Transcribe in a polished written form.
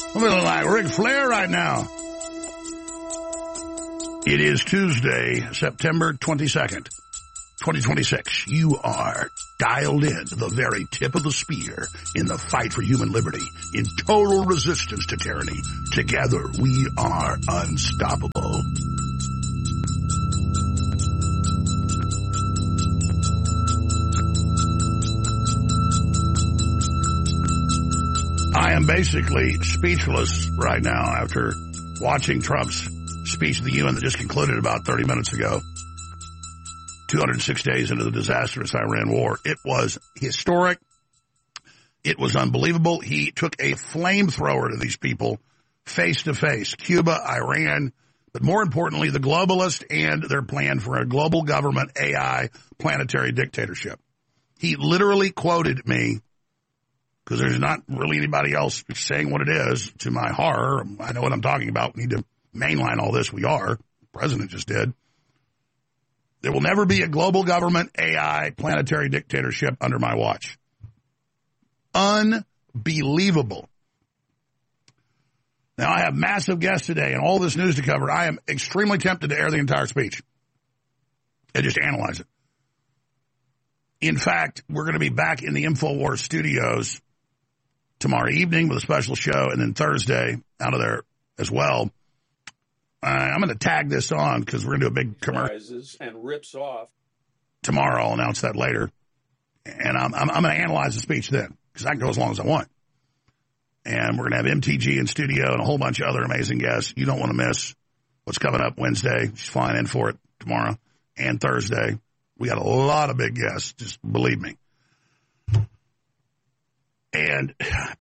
I'm feeling like Ric Flair right now. It is Tuesday, September 22nd, 2026. You are dialed in to the very tip of the spear in the fight for human liberty, in total resistance to tyranny. Together, we are unstoppable. I am basically speechless right now after watching Trump's speech to the UN that just concluded about 30 minutes ago, 206 days into the disastrous Iran war. It was historic. It was unbelievable. He took a flamethrower to these people face to face, Cuba, Iran, but more importantly, the globalists and their plan for a global government AI planetary dictatorship. He literally quoted me, because there's not really anybody else saying what it is. To my horror, I know what I'm talking about. We need to mainline all this. We are. The president just did. There will never be a global government AI planetary dictatorship under my watch. Unbelievable. Now, I have massive guests today and all this news to cover. I am extremely tempted to air the entire speech and just analyze it. In fact, we're going to be back in the InfoWars studios tomorrow evening with a special show, and then Thursday out of there as well. I'm going to tag this on because we're going to do a big commercial. And rips off. Tomorrow, I'll announce that later. And I'm going to analyze the speech then because I can go as long as I want. And we're going to have MTG in studio and a whole bunch of other amazing guests. You don't want to miss what's coming up Wednesday. She's flying in for it tomorrow and Thursday. We got a lot of big guests, just believe me. And